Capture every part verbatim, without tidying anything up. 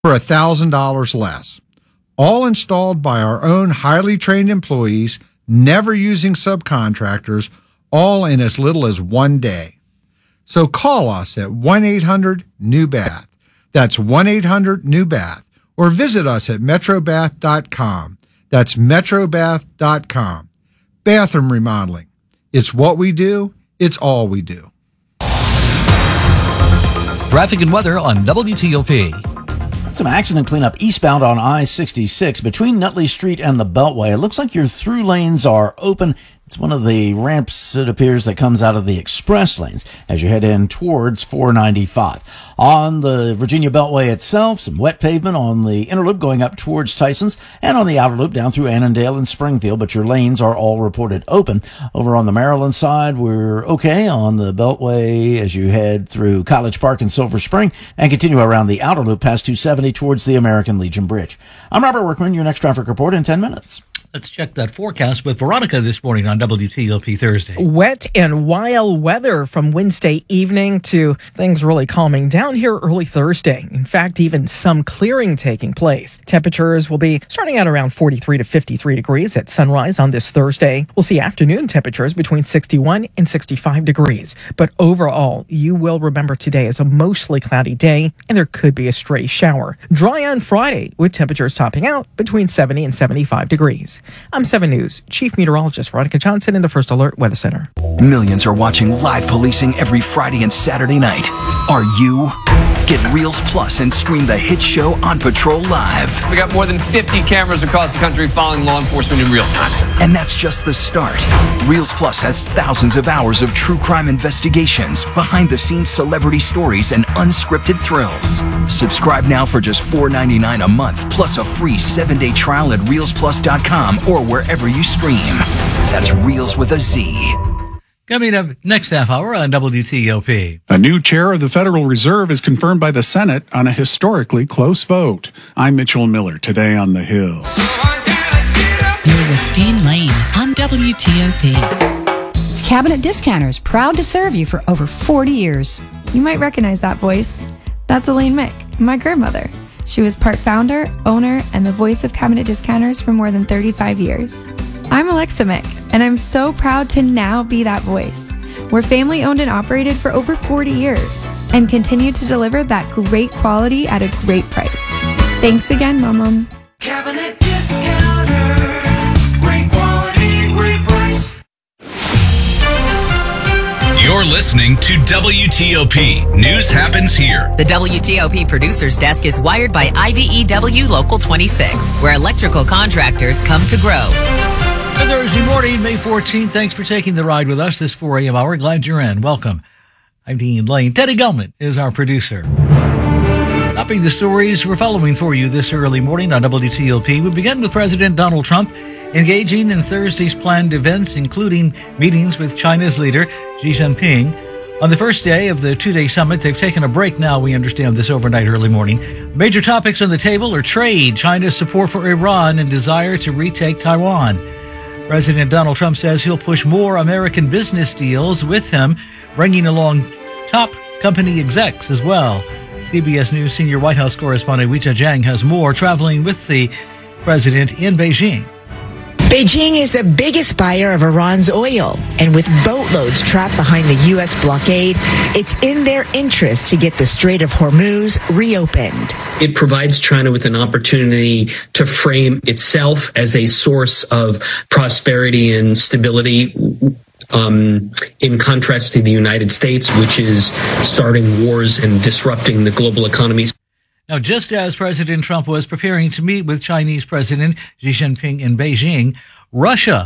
for one thousand dollars less. All installed by our own highly trained employees, never using subcontractors, all in as little as one day. So call us at one eight hundred new bath. That's one eight hundred new bath. Or visit us at metro bath dot com. That's metro bath dot com. Bathroom remodeling. It's what we do. It's all we do. Traffic and weather on W T O P. Some accident cleanup eastbound on I sixty-six between Nutley Street and the Beltway. It looks like your through lanes are open. It's one of the ramps, it appears, that comes out of the express lanes as you head in towards four ninety-five. On the Virginia Beltway itself, some wet pavement on the inner loop going up towards Tyson's and on the outer loop down through Annandale and Springfield, but your lanes are all reported open. Over on the Maryland side, we're okay on the Beltway as you head through College Park and Silver Spring and continue around the outer loop past two seventy towards the American Legion Bridge. I'm Robert Workman, your next traffic report in ten minutes. Let's check that forecast with Veronica this morning on W T O P Thursday. Wet and wild weather from Wednesday evening to things really calming down here early Thursday. In fact, even some clearing taking place. Temperatures will be starting at around forty-three to fifty-three degrees at sunrise on this Thursday. We'll see afternoon temperatures between sixty-one and sixty-five degrees. But overall, you will remember today as a mostly cloudy day, and there could be a stray shower. Dry on Friday, with temperatures topping out between seventy and seventy-five degrees. I'm seven News Chief Meteorologist Veronica Johnson in the First Alert Weather Center. Millions are watching live policing every Friday and Saturday night. Are you? Get Reels Plus and stream the hit show On Patrol live. We got more than fifty cameras across the country following law enforcement in real time. And that's just the start. Reels Plus has thousands of hours of true crime investigations, behind-the-scenes celebrity stories, and unscripted thrills. Subscribe now for just four ninety-nine a month, plus a free seven-day trial at reels plus dot com or wherever you stream. That's Reels with a Z. Coming up next half hour on W T O P. A new chair of the Federal Reserve is confirmed by the Senate on a historically close vote. I'm Mitchell Miller, today on The Hill. You're with Dean Lane on W T O P. It's Cabinet Discounters, proud to serve you for over forty years. You might recognize that voice. That's Elaine Mick, my grandmother. She was part founder, owner, and the voice of Cabinet Discounters for more than thirty-five years. I'm Alexa Mick, and I'm so proud to now be that voice. We're family owned and operated for over forty years and continue to deliver that great quality at a great price. Thanks again, Mom. Cabinet Discounters, great quality, great price. You're listening to W T O P. News happens here. The W T O P producer's desk is wired by I B E W Local twenty-six, where electrical contractors come to grow. Good Thursday morning, May fourteenth. Thanks for taking the ride with us this four a.m. hour. Glad you're in. Welcome. I'm Dean Lane. Teddy Gellman is our producer. Topping the stories we're following for you this early morning on W T O P. We begin with President Donald Trump engaging in Thursday's planned events, including meetings with China's leader, Xi Jinping. On the first day of the two-day summit, they've taken a break now, we understand, this overnight early morning. Major topics on the table are trade, China's support for Iran, and desire to retake Taiwan. President Donald Trump says he'll push more American business deals with him, bringing along top company execs as well. C B S News senior White House correspondent Weijia Jiang has more, traveling with the president in Beijing. Beijing is the biggest buyer of Iran's oil, and with boatloads trapped behind the U S blockade, it's in their interest to get the Strait of Hormuz reopened. It provides China with an opportunity to frame itself as a source of prosperity and stability, um, in contrast to the United States, which is starting wars and disrupting the global economies. Now, just as President Trump was preparing to meet with Chinese President Xi Jinping in Beijing, Russia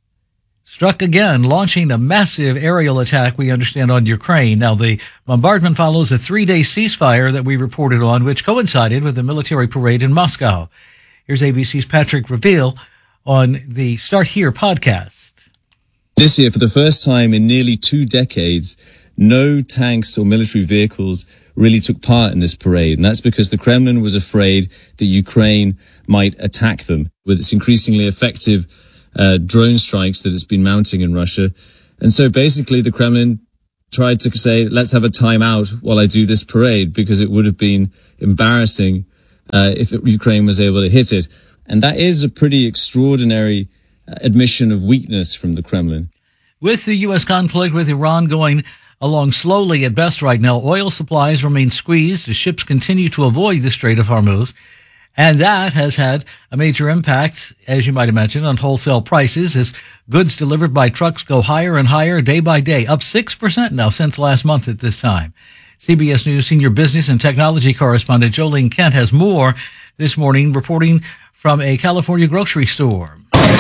struck again, launching a massive aerial attack, we understand, on Ukraine. Now, the bombardment follows a three-day ceasefire that we reported on, which coincided with the military parade in Moscow. Here's A B C's Patrick Reveal on the Start Here podcast. This year, for the first time in nearly two decades, no tanks or military vehicles really took part in this parade. And that's because the Kremlin was afraid that Ukraine might attack them with its increasingly effective uh, drone strikes that it's been mounting in Russia. And so basically the Kremlin tried to say, let's have a timeout while I do this parade, because it would have been embarrassing uh, if it, Ukraine was able to hit it. And that is a pretty extraordinary uh, admission of weakness from the Kremlin. With the U S conflict with Iran going along slowly at best right now, oil supplies remain squeezed as ships continue to avoid the Strait of Hormuz. And that has had a major impact, as you might imagine, on wholesale prices as goods delivered by trucks go higher and higher day by day, up six percent now since last month at this time. C B S News senior business and technology correspondent Jolene Kent has more this morning, reporting from a California grocery store.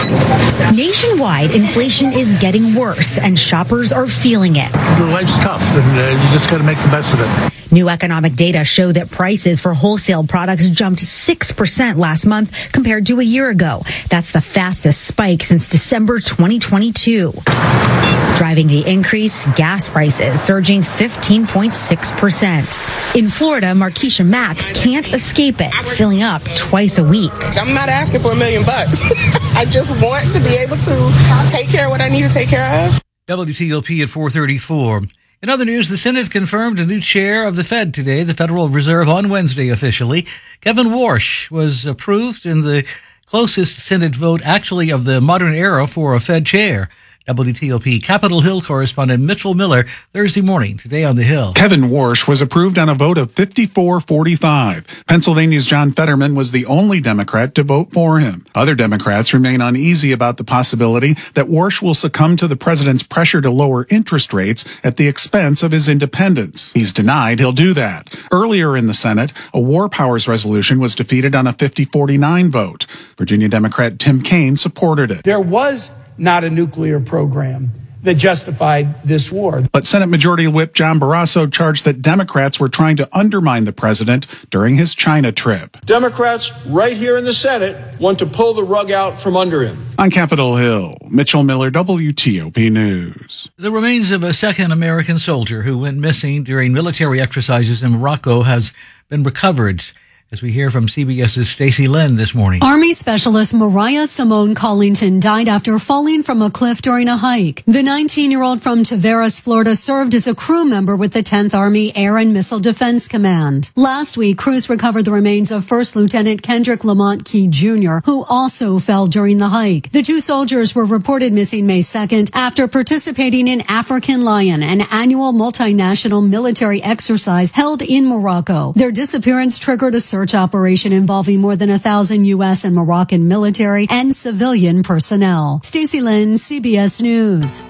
Nationwide, inflation is getting worse, and shoppers are feeling it. Life's tough, and uh, you just got to make the best of it. New economic data show that prices for wholesale products jumped six percent last month compared to a year ago. That's the fastest spike since December twenty twenty-two. Driving the increase, gas prices surging fifteen point six percent. In Florida, Markeisha Mack can't escape it, filling up twice a week. I'm not asking for a million bucks. I just want to be able to take care of what I need to take care of. W T O P at four thirty-four. In other news, the Senate confirmed a new chair of the Fed today, the Federal Reserve, on Wednesday officially. Kevin Warsh was approved in the closest Senate vote actually of the modern era for a Fed chair. W T O P Capitol Hill correspondent Mitchell Miller, Thursday morning, today on the Hill. Kevin Warsh was approved on a vote of fifty-four forty-five. Pennsylvania's John Fetterman was the only Democrat to vote for him. Other Democrats remain uneasy about the possibility that Warsh will succumb to the president's pressure to lower interest rates at the expense of his independence. He's denied he'll do that. Earlier in the Senate, a war powers resolution was defeated on a fifty forty-nine vote. Virginia Democrat Tim Kaine supported it. There was not a nuclear program that justified this war. But Senate Majority Whip John Barrasso charged that Democrats were trying to undermine the president during his China trip. Democrats right here in the Senate want to pull the rug out from under him. On Capitol Hill, Mitchell Miller, W T O P News. The remains of a second American soldier who went missing during military exercises in Morocco has been recovered, as we hear from CBS's Stacey Lynn this morning. Army Specialist Mariah Simone Collington died after falling from a cliff during a hike. The nineteen-year-old from Tavares, Florida, served as a crew member with the tenth Army Air and Missile Defense Command. Last week, crews recovered the remains of First Lieutenant Kendrick Lamont Key Junior, who also fell during the hike. The two soldiers were reported missing May second after participating in African Lion, an annual multinational military exercise held in Morocco. Their disappearance triggered a search operation involving more than a thousand U S and Moroccan military and civilian personnel. Stacey Lynn, C B S News.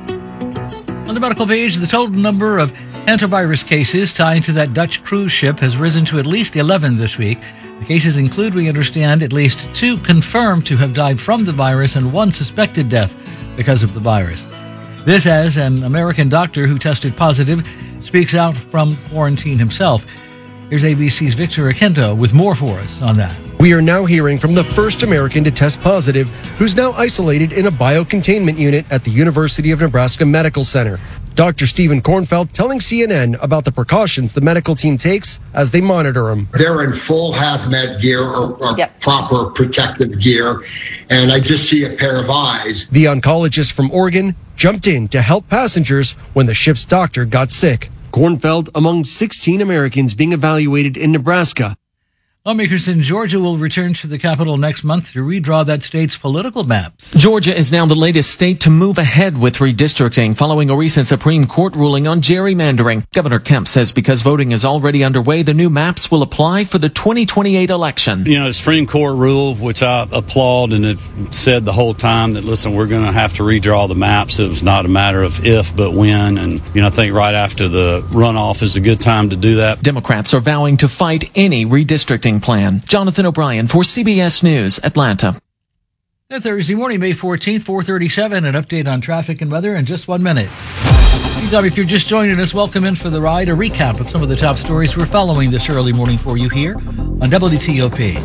On the medical page, the total number of hantavirus cases tied to that Dutch cruise ship has risen to at least eleven this week. The cases include, we understand, at least two confirmed to have died from the virus and one suspected death because of the virus. This as an American doctor who tested positive speaks out from quarantine himself. Here's A B C's Victor Akento with more for us on that. We are now hearing from the first American to test positive, who's now isolated in a biocontainment unit at the University of Nebraska Medical Center. Doctor Stephen Kornfeld telling C N N about the precautions the medical team takes as they monitor him. They're in full hazmat gear or, or yep. proper protective gear, and I just see a pair of eyes. The oncologist from Oregon jumped in to help passengers when the ship's doctor got sick. Kornfeld among sixteen Americans being evaluated in Nebraska. Lawmakers in Georgia will return to the Capitol next month to redraw that state's political maps. Georgia is now the latest state to move ahead with redistricting following a recent Supreme Court ruling on gerrymandering. Governor Kemp says because voting is already underway, the new maps will apply for the twenty twenty-eight election. You know, the Supreme Court rule, which I applaud and have said the whole time that, listen, we're going to have to redraw the maps. It was not a matter of if, but when. And, you know, I think right after the runoff is a good time to do that. Democrats are vowing to fight any redistricting plan. Jonathan O'Brien for C B S News, Atlanta. That Thursday morning, May fourteenth, four thirty-seven, an update on traffic and weather in just one minute. If you're just joining us, welcome in for the ride. A recap of some of the top stories we're following this early morning for you here on W T O P.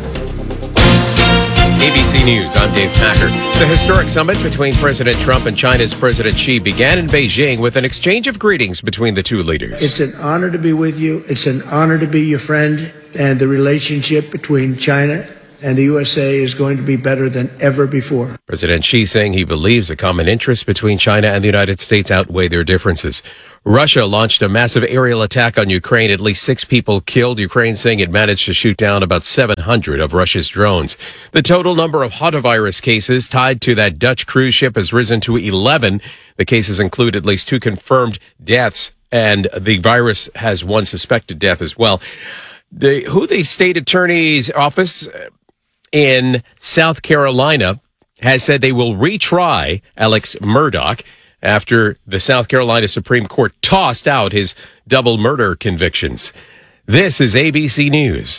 A B C News, I'm Dave Packer. The historic summit between President Trump and China's President Xi began in Beijing with an exchange of greetings between the two leaders. It's an honor to be with you. It's an honor to be your friend. And the relationship between China and the U S A is going to be better than ever before. President Xi saying he believes the common interests between China and the United States outweigh their differences. Russia launched a massive aerial attack on Ukraine. At least six people killed. Ukraine saying it managed to shoot down about seven hundred of Russia's drones. The total number of hantavirus cases tied to that Dutch cruise ship has risen to eleven. The cases include at least two confirmed deaths, and the virus has one suspected death as well. The, who the state attorney's office in South Carolina has said they will retry Alex Murdaugh after the South Carolina Supreme Court tossed out his double murder convictions. This is A B C News.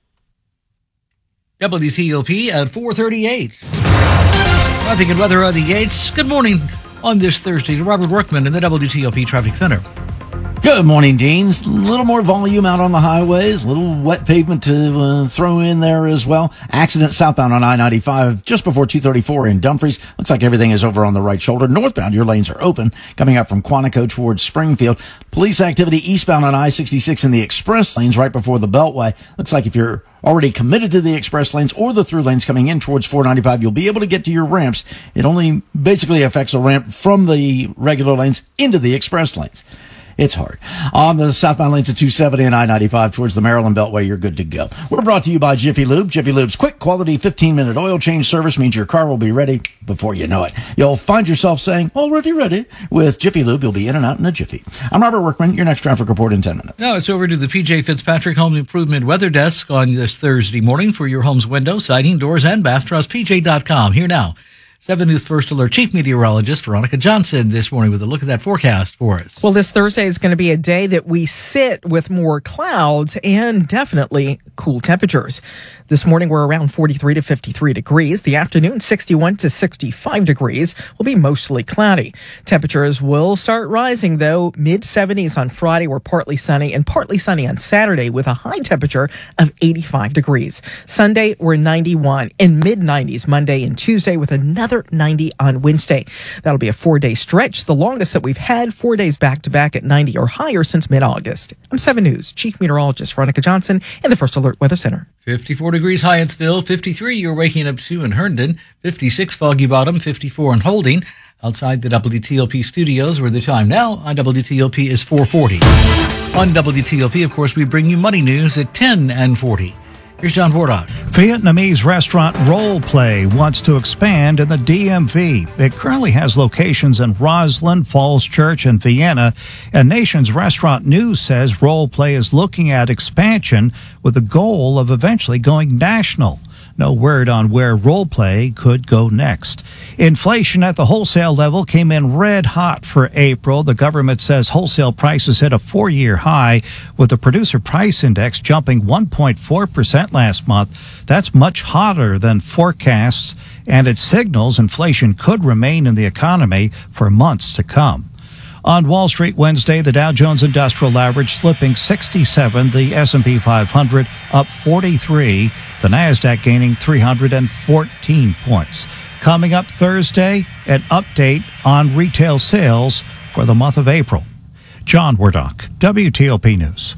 W T O P at four thirty-eight. Traffic and weather on the eights. Good morning on this Thursday to Robert Workman in the W T O P Traffic Center. Good morning, Dean. A little more volume out on the highways, a little wet pavement to uh, throw in there as well. Accident southbound on I ninety-five just before two thirty-four in Dumfries. Looks like everything is over on the right shoulder. Northbound, your lanes are open. Coming up from Quantico towards Springfield. Police activity eastbound on I sixty-six in the express lanes right before the Beltway. Looks like if you're already committed to the express lanes or the through lanes coming in towards four ninety-five, you'll be able to get to your ramps. It only basically affects a ramp from the regular lanes into the express lanes. It's hard. On the southbound lanes at two seventy and I ninety-five towards the Maryland Beltway, you're good to go. We're brought to you by Jiffy Lube. Jiffy Lube's quick, quality, fifteen-minute oil change service means your car will be ready before you know it. You'll find yourself saying, already ready. With Jiffy Lube, you'll be in and out in a jiffy. I'm Robert Workman, your next traffic report in ten minutes. Now it's over to the P J Fitzpatrick Home Improvement Weather Desk on this Thursday morning for your home's window, siding, doors, and bath. Trust P J dot com. Here now. seven News First Alert Chief Meteorologist Veronica Johnson this morning with a look at that forecast for us. Well, this Thursday is going to be a day that we sit with more clouds and definitely cool temperatures. This morning, we're around forty-three to fifty-three degrees. The afternoon, sixty-one to sixty-five degrees, will be mostly cloudy. Temperatures will start rising, though. mid seventies on Friday. We're partly sunny and partly sunny on Saturday with a high temperature of eighty-five degrees. Sunday, we're ninety-one and mid nineties Monday and Tuesday with another ninety on Wednesday. That'll be a four-day stretch, the longest that we've had, four days back-to-back at ninety or higher since mid-August. I'm seven News Chief Meteorologist Veronica Johnson in the First Alert Weather Center. fifty-four degrees Hyattsville, fifty-three you're waking up to in Herndon, fifty-six Foggy Bottom, fifty-four in Holding. Outside the W T O P studios, where the time now on W T O P is four forty. On W T O P, of course, we bring you money news at ten and forty. Here's John Bordock. Vietnamese restaurant Role Play wants to expand in the D M V. It currently has locations in Roslyn, Falls Church, and Vienna. And Nation's Restaurant News says Role Play is looking at expansion with the goal of eventually going national. No word on where Role Play could go next. Inflation at the wholesale level came in red hot for April. The government says wholesale prices hit a four-year high, with the producer price index jumping one point four percent last month. That's much hotter than forecasts, and it signals inflation could remain in the economy for months to come. On Wall Street Wednesday, the Dow Jones Industrial Average slipping sixty-seven, the S and P five hundred up forty-three, the NASDAQ gaining three hundred fourteen points. Coming up Thursday, an update on retail sales for the month of April. John Wardock, W T O P News.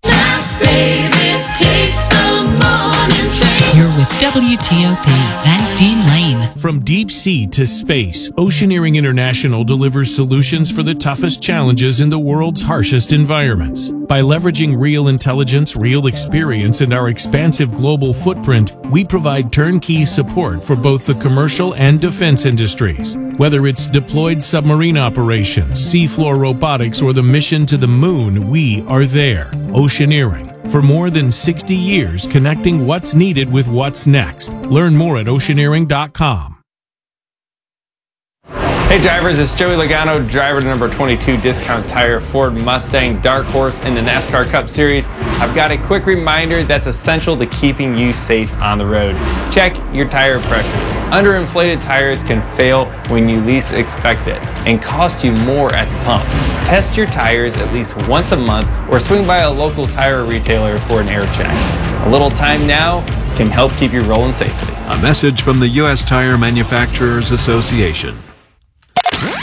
Baby takes the morning train. You're with W T O P. That's Dean Lane. From deep sea to space, Oceaneering International delivers solutions for the toughest challenges in the world's harshest environments. By leveraging real intelligence, real experience, and our expansive global footprint, we provide turnkey support for both the commercial and defense industries. Whether it's deployed submarine operations, seafloor robotics, or the mission to the moon, we are there. Oceaneering. For more than sixty years, connecting what's needed with what's next. Learn more at oceaneering dot com. Hey drivers, it's Joey Logano, driver to number twenty-two Discount Tire Ford Mustang Dark Horse in the NASCAR Cup Series. I've got a quick reminder that's essential to keeping you safe on the road. Check your tire pressures. Underinflated tires can fail when you least expect it and cost you more at the pump. Test your tires at least once a month or swing by a local tire retailer for an air check. A little time now can help keep you rolling safely. A message from the U S Tire Manufacturers Association.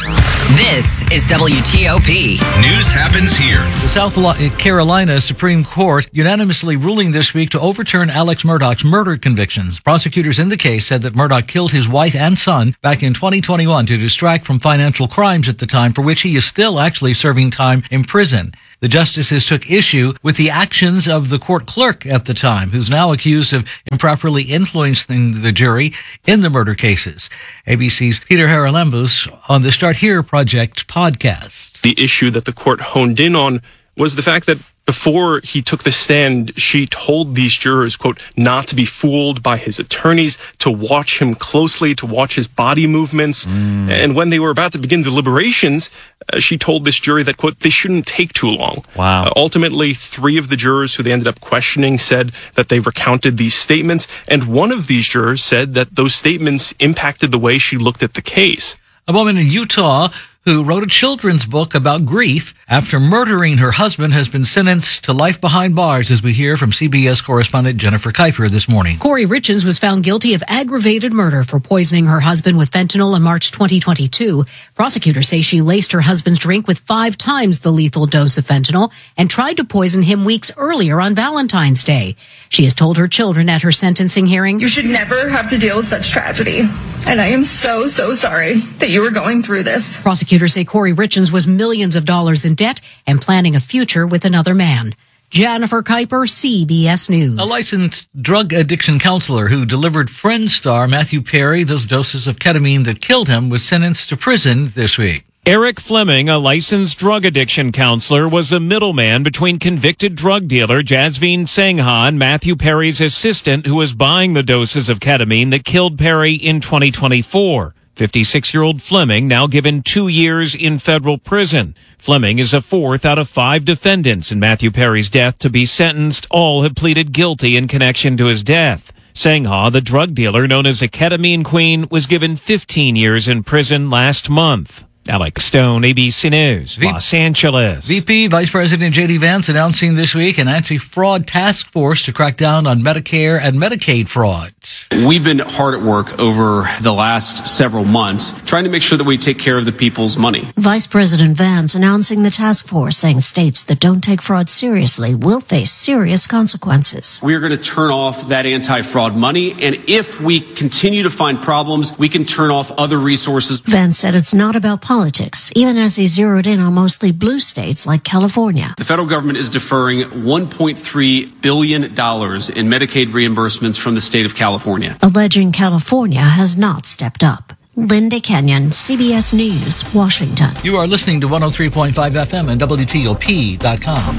This is W T O P. News happens here. The South Carolina Supreme Court unanimously ruling this week to overturn Alex Murdaugh's murder convictions. Prosecutors in the case said that Murdaugh killed his wife and son back in twenty twenty-one to distract from financial crimes at the time, for which he is still actually serving time in prison. The justices took issue with the actions of the court clerk at the time, who's now accused of improperly influencing the jury in the murder cases. A B C's Peter Haralambous on the Start Here Project podcast. The issue that the court honed in on was the fact that before he took the stand, she told these jurors, quote, not to be fooled by his attorneys, to watch him closely, to watch his body movements. Mm. And when they were about to begin deliberations, uh, she told this jury that, quote, they shouldn't take too long. Wow. Uh, ultimately, three of the jurors who they ended up questioning said that they recounted these statements. And one of these jurors said that those statements impacted the way she looked at the case. A woman in Utah who wrote a children's book about grief after murdering her husband has been sentenced to life behind bars, as we hear from C B S correspondent Jennifer Kuiper this morning. Corey Richens was found guilty of aggravated murder for poisoning her husband with fentanyl in March twenty twenty-two. Prosecutors say she laced her husband's drink with five times the lethal dose of fentanyl and tried to poison him weeks earlier on Valentine's Day. She has told her children at her sentencing hearing, "You should never have to deal with such tragedy. And I am so, so sorry that you were going through this." Prosecutors say Corey Richens was millions of dollars in debt and planning a future with another man. Jennifer Kuiper, C B S News. A licensed drug addiction counselor who delivered Friends star Matthew Perry those doses of ketamine that killed him was sentenced to prison this week. Eric Fleming, a licensed drug addiction counselor, was the middleman between convicted drug dealer Jasveen Sangha and Matthew Perry's assistant, who was buying the doses of ketamine that killed Perry in twenty twenty-four. fifty-six-year-old Fleming now given two years in federal prison. Fleming is a fourth out of five defendants in Matthew Perry's death to be sentenced. All have pleaded guilty in connection to his death. Sangha, the drug dealer known as a ketamine queen, was given fifteen years in prison last month. Alex Stone, A B C News, v- Los Angeles. V P Vice President J D Vance announcing this week an anti-fraud task force to crack down on Medicare and Medicaid fraud. We've been hard at work over the last several months trying to make sure that we take care of the people's money. Vice President Vance announcing the task force, saying states that don't take fraud seriously will face serious consequences. We are going to turn off that anti-fraud money, and if we continue to find problems, we can turn off other resources. Vance said it's not about politics, even as he zeroed in on mostly blue states like California. The federal government is deferring one point three billion dollars in Medicaid reimbursements from the state of California, alleging California has not stepped up. Linda Kenyon, C B S News, Washington. You are listening to one oh three point five F M and W T O P dot com.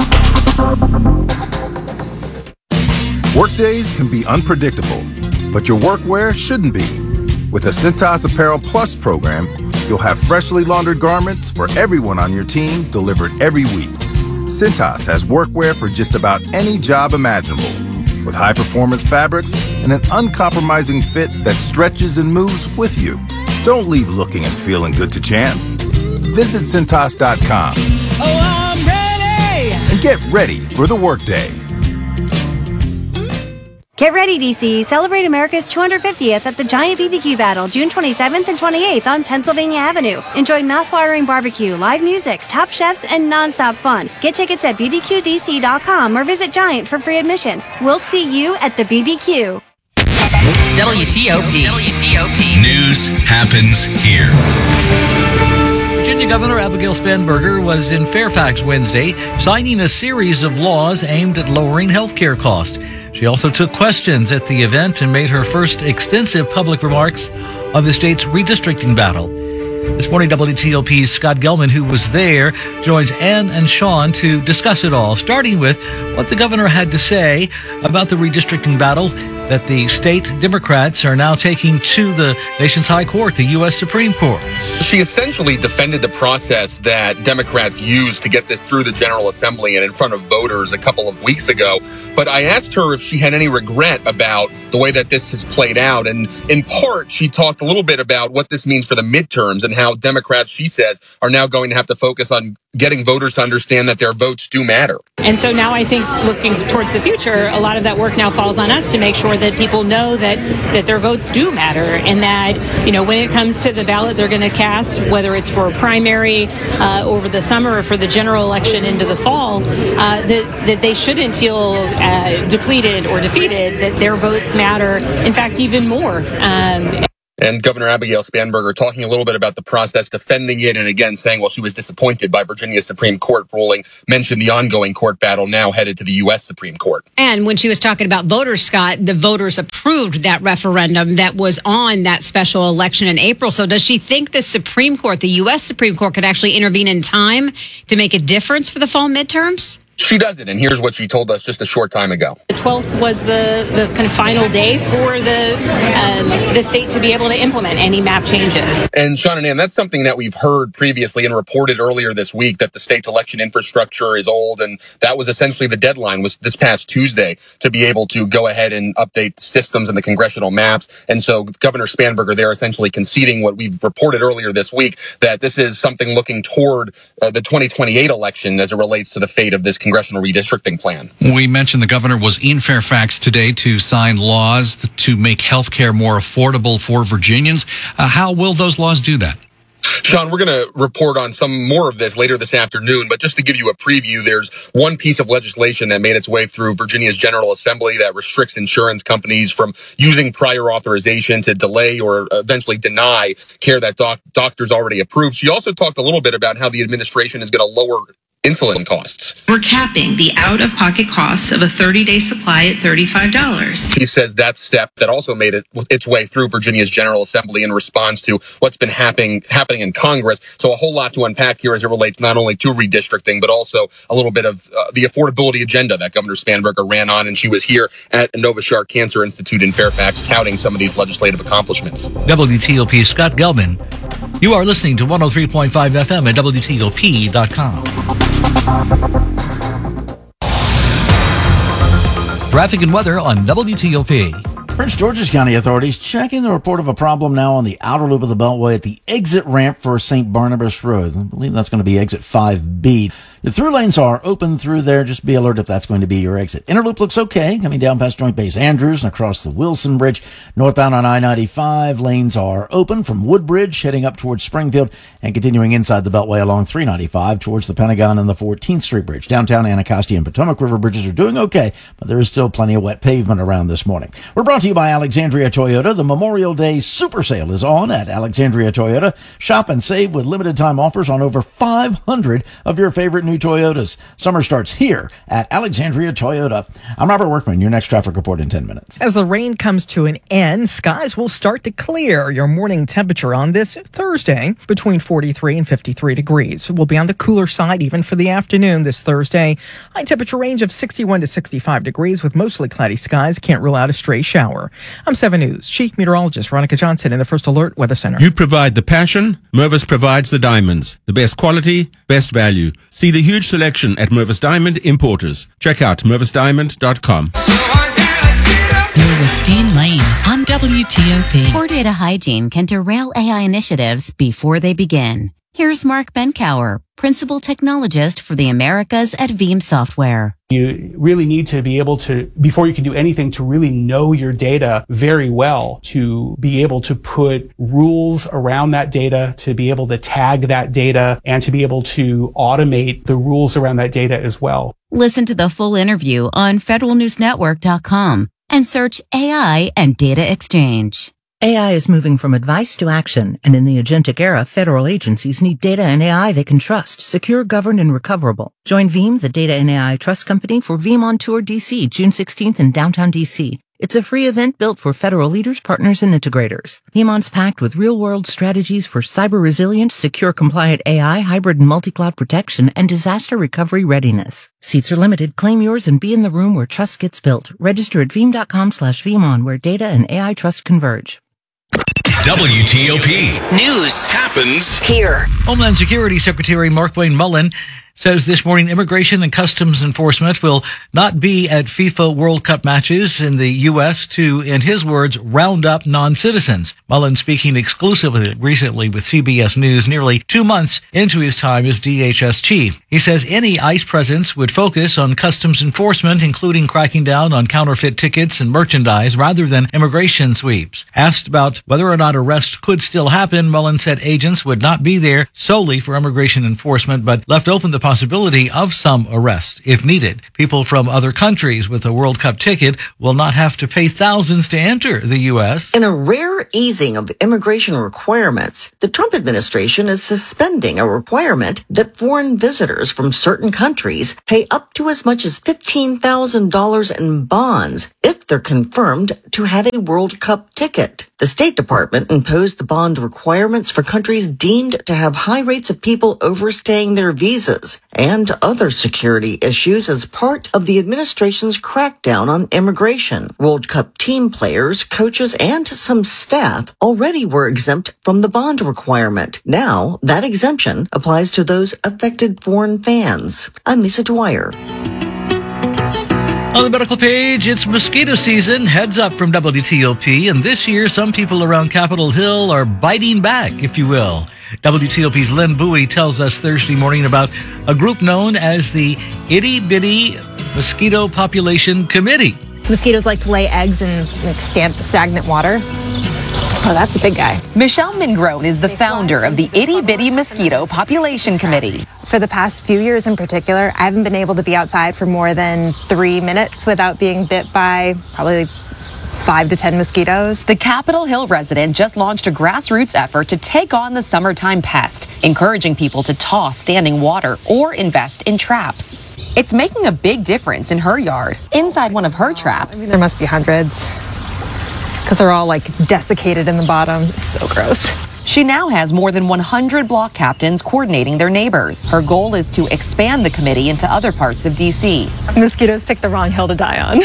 Workdays can be unpredictable, but your workwear shouldn't be. With the Cintas Apparel Plus program, you'll have freshly laundered garments for everyone on your team delivered every week. Cintas has workwear for just about any job imaginable, with high-performance fabrics and an uncompromising fit that stretches and moves with you. Don't leave looking and feeling good to chance. Visit Cintas dot com. Oh, I'm ready! And get ready for the workday. Get ready, D C. Celebrate America's two hundred fiftieth at the Giant B B Q Battle, June twenty-seventh and twenty-eighth on Pennsylvania Avenue. Enjoy mouthwatering barbecue, live music, top chefs, and nonstop fun. Get tickets at B B Q D C dot com or visit Giant for free admission. We'll see you at the B B Q. W T O P. W T O P. News happens here. Virginia Governor Abigail Spanberger was in Fairfax Wednesday, signing a series of laws aimed at lowering health care costs. She also took questions at the event and made her first extensive public remarks on the state's redistricting battle. This morning, W T O P's Scott Gelman, who was there, joins Ann and Sean to discuss it all, starting with what the governor had to say about the redistricting battle that the state Democrats are now taking to the nation's high court, the U S Supreme Court. She essentially defended the process that Democrats used to get this through the General Assembly and in front of voters a couple of weeks ago. But I asked her if she had any regret about the way that this has played out. And in part, she talked a little bit about what this means for the midterms and how Democrats, she says, are now going to have to focus on getting voters to understand that their votes do matter. And so now I think looking towards the future, a lot of that work now falls on us to make sure that people know that, that their votes do matter, and that, you know, when it comes to the ballot they're going to cast, whether it's for a primary uh, over the summer or for the general election into the fall, uh, that, that they shouldn't feel uh, depleted or defeated, that their votes matter, in fact, even more. Um, And Governor Abigail Spanberger talking a little bit about the process, defending it, and again saying, well, she was disappointed by Virginia's Supreme Court ruling, mentioned the ongoing court battle now headed to the U S Supreme Court. And when she was talking about voters, Scott, the voters approved that referendum that was on that special election in April. So does she think the Supreme Court, the U S Supreme Court, could actually intervene in time to make a difference for the fall midterms? She doesn't, and here's what she told us just a short time ago. The twelfth was the, the kind of final day for the um, the state to be able to implement any map changes. And Sean and Ann, that's something that we've heard previously and reported earlier this week, that the state's election infrastructure is old, and that was essentially the deadline, was this past Tuesday, to be able to go ahead and update systems and the congressional maps. And so Governor Spanberger there essentially conceding what we've reported earlier this week, that this is something looking toward uh, the twenty twenty-eight election as it relates to the fate of this congressional redistricting plan. We mentioned the governor was in Fairfax today to sign laws to make health care more affordable for Virginians. Uh, how will those laws do that? Sean, we're going to report on some more of this later this afternoon, but just to give you a preview, there's one piece of legislation that made its way through Virginia's General Assembly that restricts insurance companies from using prior authorization to delay or eventually deny care that doc- doctors already approved. She also talked a little bit about how the administration is going to lower insulin costs. We're capping the out-of-pocket costs of a thirty-day supply at thirty-five dollars. She says that step that also made it its way through Virginia's General Assembly in response to what's been happening happening in Congress. So a whole lot to unpack here as it relates not only to redistricting, but also a little bit of uh, the affordability agenda that Governor Spanberger ran on. And she was here at Novichok Cancer Institute in Fairfax touting some of these legislative accomplishments. W T O P Scott Gelman. You are listening to one oh three point five F M at W T O P dot com. Traffic and weather on W T O P. Prince George's County authorities checking the report of a problem now on the outer loop of the Beltway at the exit ramp for Saint Barnabas Road. I believe that's going to be exit five B. The through lanes are open through there. Just be alert if that's going to be your exit. Inner loop looks okay, coming down past Joint Base Andrews and across the Wilson Bridge. Northbound on I ninety-five, lanes are open from Woodbridge, heading up towards Springfield, and continuing inside the Beltway along three ninety-five towards the Pentagon and the fourteenth Street Bridge. Downtown Anacostia and Potomac River bridges are doing okay, but there is still plenty of wet pavement around this morning. We're brought to you by Alexandria Toyota. The Memorial Day Super Sale is on at Alexandria Toyota. Shop and save with limited time offers on over five hundred of your favorite new Toyotas. Summer starts here at Alexandria Toyota. I'm Robert Workman, your next traffic report in ten minutes. As the rain comes to an end, skies will start to clear. Your morning temperature on this Thursday between forty-three and fifty-three degrees. We'll be on the cooler side even for the afternoon this Thursday. High temperature range of sixty-one to sixty-five degrees with mostly cloudy skies. Can't rule out a stray shower. I'm seven News Chief Meteorologist Veronica Johnson in the First Alert Weather Center. You provide the passion, Mervis provides the diamonds. The best quality, best value. See the huge selection at Mervis Diamond Importers. Check out mervis diamond dot com. You're with Dean Lane on W T O P. Poor data hygiene can derail A I initiatives before they begin. Here's Mark Benkower, Principal Technologist for the Americas at Veeam Software. You really need to be able to, before you can do anything, to really know your data very well, to be able to put rules around that data, to be able to tag that data, and to be able to automate the rules around that data as well. Listen to the full interview on federal news network dot com and search A I and Data Exchange. A I is moving from advice to action, and in the agentic era, federal agencies need data and A I they can trust, secure, governed, and recoverable. Join Veeam, the data and A I trust company, for Veeam on Tour D C, June sixteenth in downtown D C. It's a free event built for federal leaders, partners, and integrators. Veeamon's packed with real-world strategies for cyber-resilient, secure-compliant A I, hybrid and multi-cloud protection, and disaster recovery readiness. Seats are limited. Claim yours and be in the room where trust gets built. Register at veeam dot com slash Veeamon, where data and A I trust converge. W T O P News happens here. Homeland Security Secretary Mark Wayne Mullen says this morning Immigration and Customs Enforcement will not be at FIFA World Cup matches in the U S to, in his words, round up non-citizens. Mullen speaking exclusively recently with C B S News nearly two months into his time as D H S chief. He says any ICE presence would focus on customs enforcement, including cracking down on counterfeit tickets and merchandise rather than immigration sweeps. Asked about whether or not arrests could still happen, Mullen said agents would not be there solely for immigration enforcement, but left open the possibility of some arrests if needed. People from other countries with a World Cup ticket will not have to pay thousands to enter the U S. In a rare easing of the immigration requirements, the Trump administration is suspending a requirement that foreign visitors from certain countries pay up to as much as fifteen thousand dollars in bonds if they're confirmed to have a World Cup ticket. The State Department imposed the bond requirements for countries deemed to have high rates of people overstaying their visas and other security issues as part of the administration's crackdown on immigration. World Cup team players, coaches, and some staff already were exempt from the bond requirement. Now, that exemption applies to those affected foreign fans. I'm Lisa Dwyer. On the medical page, it's mosquito season. Heads up from W T O P. And this year, some people around Capitol Hill are biting back, if you will. W T O P's Lynn Bowie tells us Thursday morning about a group known as the Itty Bitty Mosquito Population Committee. Mosquitoes like to lay eggs in like, stagnant water. Oh, that's a big guy. Michelle Mingrone is the founder of the Itty Bitty Mosquito Population Committee. For the past few years in particular, I haven't been able to be outside for more than three minutes without being bit by probably five to ten mosquitoes. The Capitol Hill resident just launched a grassroots effort to take on the summertime pest, encouraging people to toss standing water or invest in traps. It's making a big difference in her yard. Inside one of her traps, I mean, there must be hundreds, because they're all like desiccated in the bottom. It's so gross. She now has more than one hundred block captains coordinating their neighbors. Her goal is to expand the committee into other parts of D C. Mosquitoes picked the wrong hill to die on.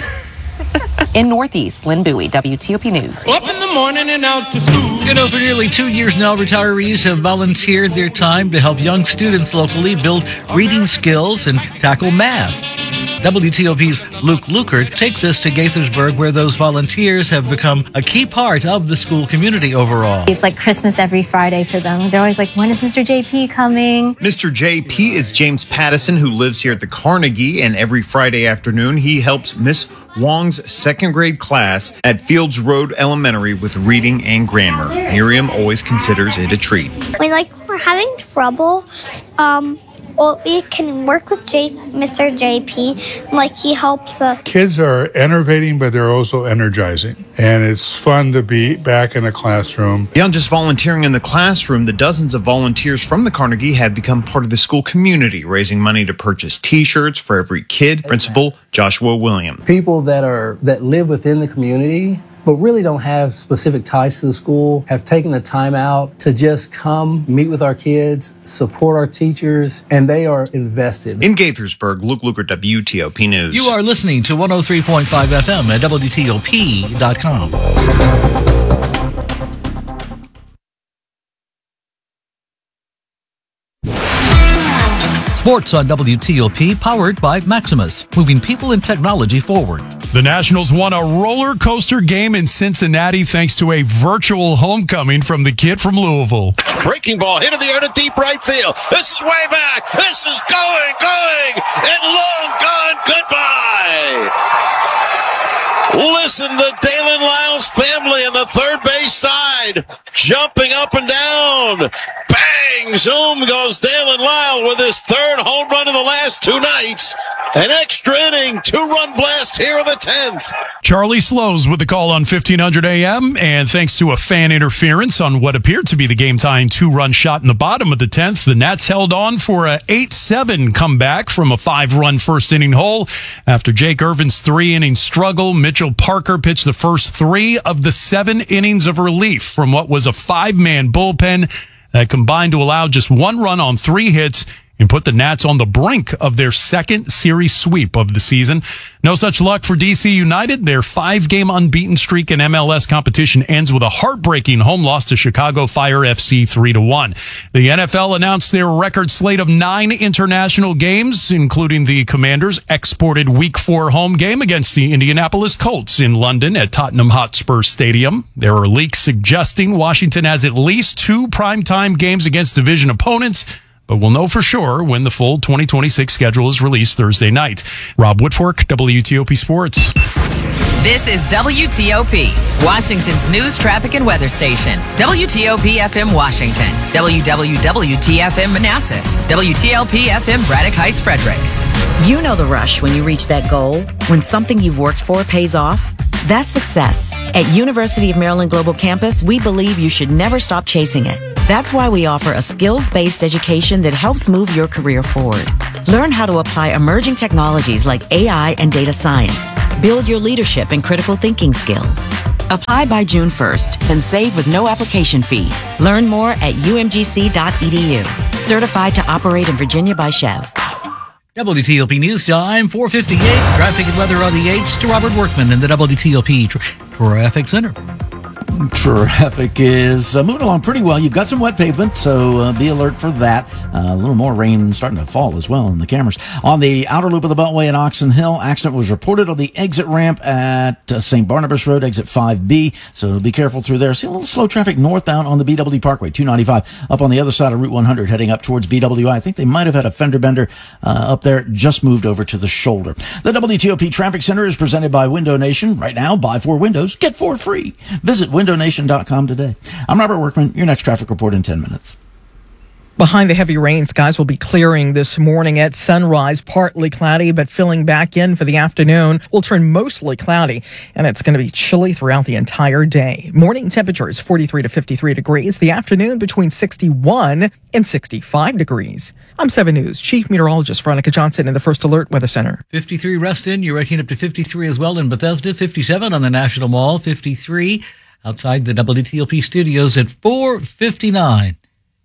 In Northeast, Lynn Bowie, W T O P News. Up in the morning and out to school. You know, for nearly two years now, retirees have volunteered their time to help young students locally build reading skills and tackle math. W T O P's Luke Lukert takes us to Gaithersburg, where those volunteers have become a key part of the school community overall. It's like Christmas every Friday for them. They're always like, when is Mister J P coming? Mister J P is James Pattison, who lives here at the Carnegie, and every Friday afternoon he helps Miss Wong's second grade class at Fields Road Elementary with reading and grammar. Miriam always considers it a treat. When like we're having trouble, um, well, we can work with J- Mister J P, like he helps us. Kids are enervating, but they're also energizing. And it's fun to be back in a classroom. Beyond just volunteering in the classroom, the dozens of volunteers from the Carnegie have become part of the school community, raising money to purchase T-shirts for every kid. Principal Joshua William. People that are that live within the community but really don't have specific ties to the school, have taken the time out to just come meet with our kids, support our teachers, and they are invested. In Gaithersburg, Luke Lukert, W T O P News. You are listening to one oh three point five F M at W T O P dot com. Sports on W T O P, powered by Maximus, moving people and technology forward. The Nationals won a roller coaster game in Cincinnati thanks to a virtual homecoming from the kid from Louisville. Breaking ball hit in the air to deep right field. This is way back. This is going, going, and long gone goodbye. Listen to Dalen Lyles' family on the third base side, jumping up and down. Bang! Zoom goes Dalen Lyle with his third home run of the last two nights. An extra inning, two-run blast here in the tenth. Charlie Slows with the call on fifteen hundred A M, and thanks to a fan interference on what appeared to be the game-tying two-run shot in the bottom of the tenth, the Nats held on for a eight seven comeback from a five-run first-inning hole. After Jake Irvin's three-inning struggle, Mitchell Parker pitched the first three of the seven innings of relief from what was a five-man bullpen that combined to allow just one run on three hits and put the Nats on the brink of their second series sweep of the season. No such luck for D C United. Their five-game unbeaten streak in M L S competition ends with a heartbreaking home loss to Chicago Fire F C three to one. The N F L announced their record slate of nine international games, including the Commanders' exported Week four home game against the Indianapolis Colts in London at Tottenham Hotspur Stadium. There are leaks suggesting Washington has at least two primetime games against division opponents, but we'll know for sure when the full twenty twenty-six schedule is released Thursday night. Rob Whitfork, W T O P Sports. This is W T O P, Washington's news, traffic, and weather station. W T O P F M Washington, W W W T F M Manassas, W T L P F M Braddock Heights, Frederick. You know the rush when you reach that goal, when something you've worked for pays off. That's success. At University of Maryland Global Campus, we believe you should never stop chasing it. That's why we offer a skills-based education that helps move your career forward. Learn how to apply emerging technologies like A I and data science. Build your leadership and critical thinking skills. Apply by June first and save with no application fee. Learn more at U M G C dot E D U. Certified to operate in Virginia by Chev. W T O P News Time, four fifty-eight. Traffic and weather on the eights to Robert Workman in the W T O P Tra- Traffic Center. Traffic is uh, moving along pretty well. You've got some wet pavement, so uh, be alert for that. Uh, a little more rain starting to fall as well in the cameras. On the outer loop of the Beltway in Oxon Hill, accident was reported on the exit ramp at uh, Saint Barnabas Road, exit five B, so be careful through there. See a little slow traffic northbound on the B W Parkway, two ninety-five, up on the other side of Route one hundred, heading up towards B W I. I think they might have had a fender bender uh, up there, just moved over to the shoulder. The W T O P Traffic Center is presented by Window Nation. Right now, buy four windows, get four free. Visit window nation dot com today. I'm Robert Workman. Your next traffic report in ten minutes. Behind the heavy rain, skies will be clearing this morning at sunrise, partly cloudy, but filling back in for the afternoon. Will turn mostly cloudy, and it's going to be chilly throughout the entire day. Morning temperatures forty-three to fifty-three degrees. The afternoon between sixty-one and sixty-five degrees. I'm seven News Chief Meteorologist Veronica Johnson in the First Alert Weather Center. fifty-three Reston. You're waking up to fifty-three as well in Bethesda. fifty-seven on the National Mall. fifty-three outside the W T O P studios at four fifty-nine.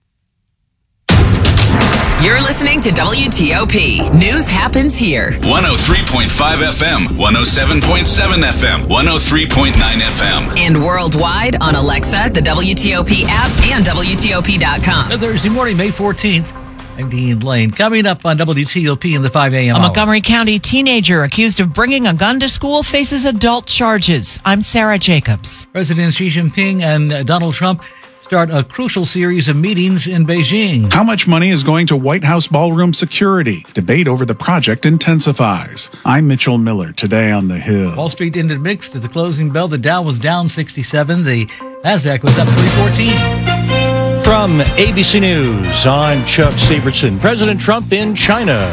You're listening to W T O P. News happens here. one oh three point five F M, one oh seven point seven F M, one oh three point nine F M. And worldwide on Alexa, the W T O P app, and W T O P dot com. Thursday morning, May fourteenth. I'm Dean Lane. Coming up on W T O P in the five a.m. A Montgomery County teenager accused of bringing a gun to school faces adult charges. I'm Sarah Jacobs. President Xi Jinping and Donald Trump start a crucial series of meetings in Beijing. How much money is going to White House ballroom security? Debate over the project intensifies. I'm Mitchell Miller, today on the Hill. Wall Street ended mixed at the closing bell. The Dow was down sixty-seven. The Nasdaq was up three fourteen. From A B C News, I'm Chuck Severson. President Trump in China,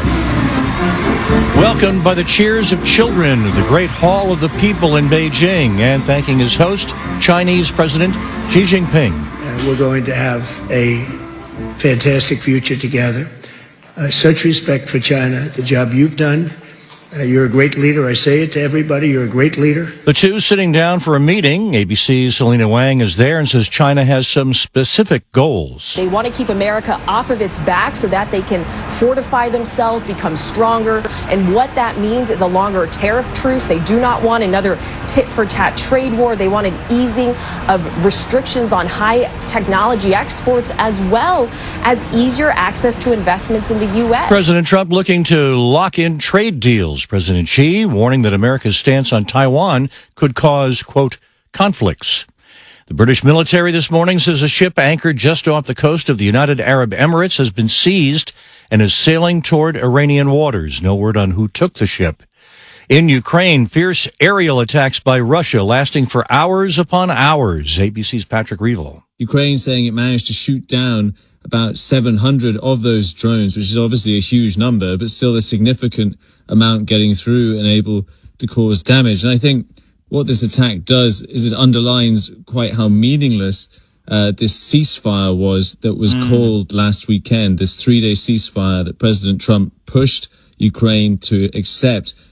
welcomed by the cheers of children at the Great Hall of the People in Beijing, and thanking his host, Chinese President Xi Jinping. Uh, we're going to have a fantastic future together. Uh, such respect for China, the job you've done. Uh, you're a great leader. I say it to everybody. You're a great leader. The two sitting down for a meeting. A B C's Selena Wang is there and says China has some specific goals. They want to keep America off of its back so that they can fortify themselves, become stronger. And what that means is a longer tariff truce. They do not want another tit-for-tat trade war. They want an easing of restrictions on high technology exports, as well as easier access to investments in the U S. President Trump looking to lock in trade deals. President Xi warning that America's stance on Taiwan could cause, quote, conflicts. The British military this morning says a ship anchored just off the coast of the United Arab Emirates has been seized and is sailing toward Iranian waters. No word on who took the ship. In Ukraine, fierce aerial attacks by Russia lasting for hours upon hours. A B C's Patrick Reevell. Ukraine saying it managed to shoot down about seven hundred of those drones, which is obviously a huge number, but still a significant amount getting through and able to cause damage. And I think what this attack does is it underlines quite how meaningless uh, this ceasefire was that was mm. called last weekend, this three-day ceasefire that President Trump pushed Ukraine to accept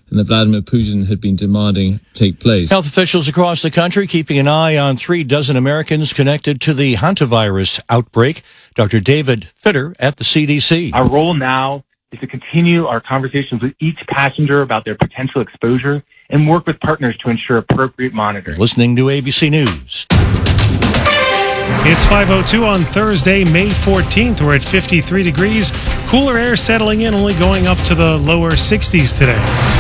and that Vladimir Putin had been demanding take place. Health officials across the country keeping an eye on three dozen Americans connected to the hantavirus outbreak. Doctor David Fitter at the C D C. Our role now is to continue our conversations with each passenger about their potential exposure and work with partners to ensure appropriate monitoring. Listening to A B C News. It's five oh two on Thursday, May fourteenth. We're at fifty-three degrees. Cooler air settling in, only going up to the lower sixties today.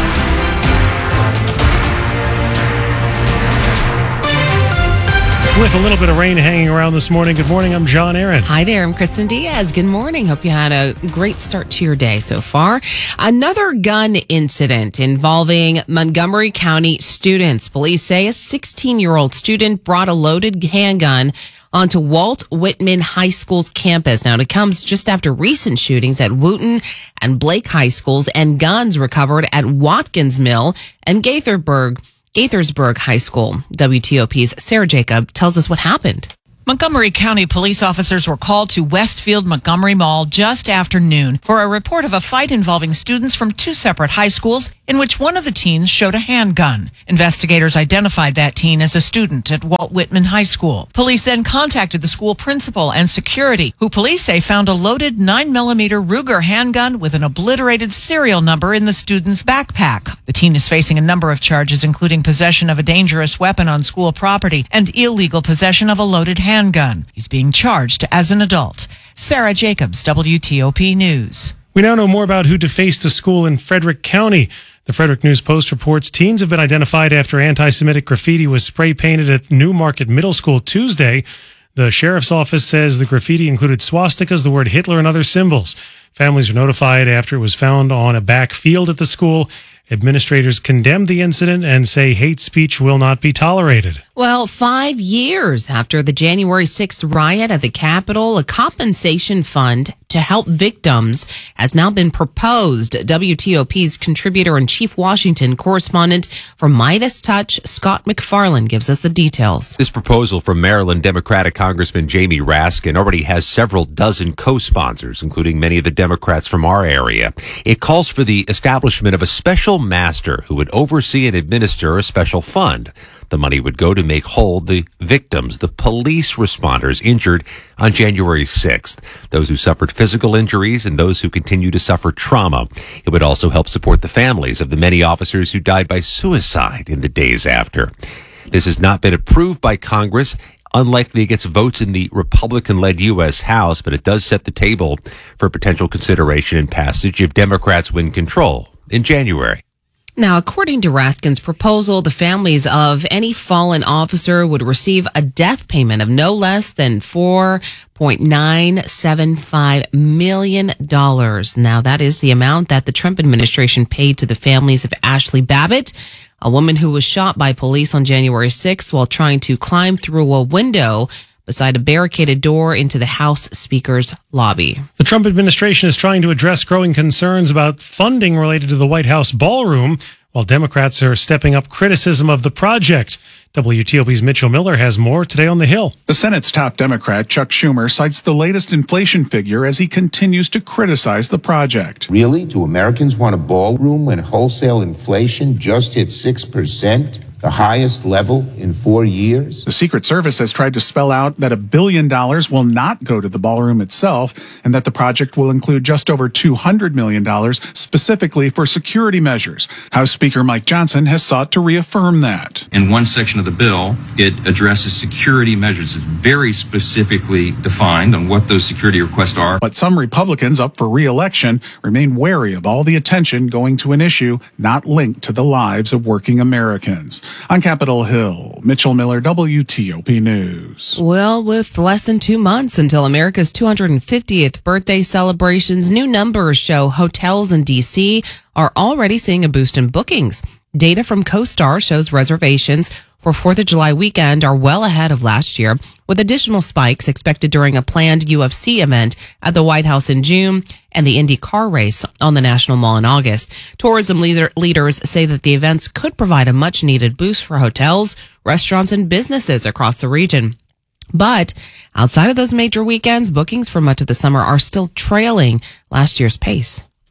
With a little bit of rain hanging around this morning. Good morning, I'm John Aaron. Hi there, I'm Kristen Diaz. Good morning. Hope you had a great start to your day so far. Another gun incident involving Montgomery County students. Police say a sixteen-year-old student brought a loaded handgun onto Walt Whitman High School's campus. Now, it comes just after recent shootings at Wooten and Blake High Schools and guns recovered at Watkins Mill and Gaithersburg. Gaithersburg High School. W T O P's Sarah Jacob tells us what happened. Montgomery County police officers were called to Westfield Montgomery Mall just after noon for a report of a fight involving students from two separate high schools in which one of the teens showed a handgun. Investigators identified that teen as a student at Walt Whitman High School. Police then contacted the school principal and security, who police say found a loaded nine millimeter Ruger handgun with an obliterated serial number in the student's backpack. The teen is facing a number of charges, including possession of a dangerous weapon on school property and illegal possession of a loaded handgun. Handgun. He's being charged as an adult. Sarah Jacobs, W T O P News. We now know more about who defaced a school in Frederick County. The Frederick News Post reports teens have been identified after anti-Semitic graffiti was spray painted at Newmarket Middle School Tuesday. The sheriff's office says the graffiti included swastikas, the word Hitler, and other symbols. Families were notified after it was found on a back field at the school. Administrators condemned the incident and say hate speech will not be tolerated. Well, five years after the January sixth riot at the Capitol, a compensation fund to help victims has now been proposed. W T O P's contributor and Chief Washington correspondent for Midas Touch, Scott McFarland, gives us the details. This proposal from Maryland Democratic Congressman Jamie Raskin already has several dozen co-sponsors, including many of the Democrats from our area. It calls for the establishment of a special master who would oversee and administer a special fund. The money would go to make whole the victims, the police responders injured on January sixth, those who suffered physical injuries and those who continue to suffer trauma. It would also help support the families of the many officers who died by suicide in the days after. This has not been approved by Congress. Unlikely it gets votes in the Republican-led U S House, but it does set the table for potential consideration and passage if Democrats win control in January. Now, according to Raskin's proposal, the families of any fallen officer would receive a death payment of no less than four point nine seven five million dollars. Now, that is the amount that the Trump administration paid to the families of Ashley Babbitt, a woman who was shot by police on January sixth while trying to climb through a window beside a barricaded door into the House Speaker's lobby. The Trump administration is trying to address growing concerns about funding related to the White House ballroom, while Democrats are stepping up criticism of the project. W T O P's Mitchell Miller has more today on the Hill. The Senate's top Democrat, Chuck Schumer, cites the latest inflation figure as he continues to criticize the project. Really? Do Americans want a ballroom when wholesale inflation just hit six percent? The highest level in four years. The Secret Service has tried to spell out that a billion dollars will not go to the ballroom itself and that the project will include just over two hundred million dollars specifically for security measures. House Speaker Mike Johnson has sought to reaffirm that. In one section of the bill, it addresses security measures. It's very specifically defined on what those security requests are. But some Republicans up for re-election remain wary of all the attention going to an issue not linked to the lives of working Americans. On Capitol Hill, Mitchell Miller, W T O P News. Well, with less than two months until America's two hundred fiftieth birthday celebrations, new numbers show hotels in D C are already seeing a boost in bookings. Data from CoStar shows reservations for fourth of July weekend are well ahead of last year, with additional spikes expected during a planned U F C event at the White House in June and the Indy car race on the National Mall in August. Tourism leader, leaders say that the events could provide a much-needed boost for hotels, restaurants, and businesses across the region. But outside of those major weekends, bookings for much of the summer are still trailing last year's pace.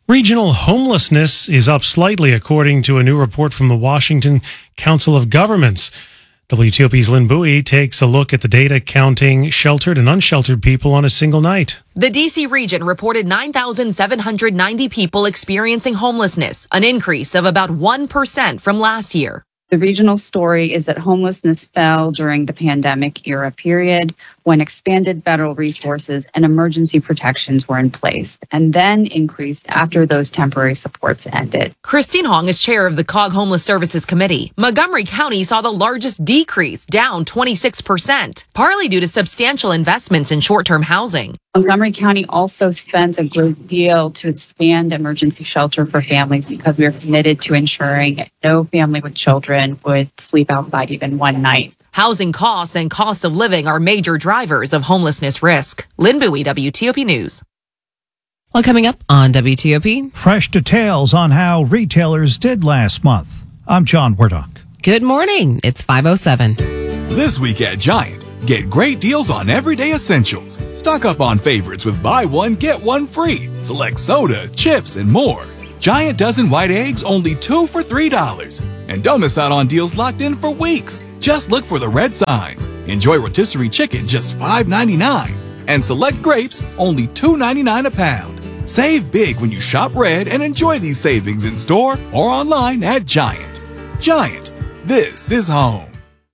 Regional homelessness is up slightly, according to a new report from the Washington Council of Governments. W T O P's Lynn Bowie takes a look at the data counting sheltered and unsheltered people on a single night. The D C region reported nine thousand seven hundred ninety people experiencing homelessness, an increase of about one percent from last year. The regional story is that homelessness fell during the pandemic era period when expanded federal resources and emergency protections were in place, and then increased after those temporary supports ended. Christine Hong is chair of the C O G Homeless Services Committee. Montgomery County saw the largest decrease, down twenty-six percent, partly due to substantial investments in short-term housing. Montgomery County also spent a great deal to expand emergency shelter for families because we are committed to ensuring no family with children would sleep outside even one night. Housing costs and costs of living are major drivers of homelessness risk. Lynn Bowie, W T O P News. Well, coming up on W T O P. Fresh details on how retailers did last month. I'm John Wardock. Good morning. It's five oh seven. This week at Giant, get great deals on everyday essentials. Stock up on favorites with buy one, get one free. Select soda, chips, and more. Giant dozen white eggs, only two for three dollars. And don't miss out on deals locked in for weeks. Just look for the red signs. Enjoy rotisserie chicken, just five ninety-nine. And select grapes, only two ninety-nine a pound. Save big when you shop red and enjoy these savings in store or online at Giant. Giant, this is home.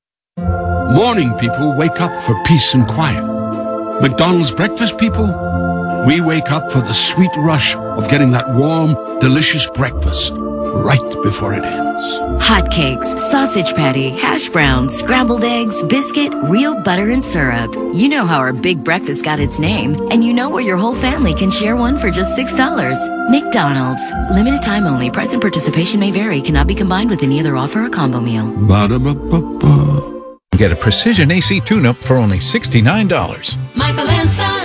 Morning people wake up for peace and quiet. McDonald's breakfast people, we wake up for the sweet rush of getting that warm, delicious breakfast right before it ends. Hotcakes, sausage patty, hash browns, scrambled eggs, biscuit, real butter and syrup. You know how our big breakfast got its name, and you know where your whole family can share one for just six dollars. McDonald's. Limited time only. Price and participation may vary. Cannot be combined with any other offer or combo meal. Ba-da-ba-ba-ba. Get a Precision A C tune-up for only sixty-nine dollars. Michael and Son.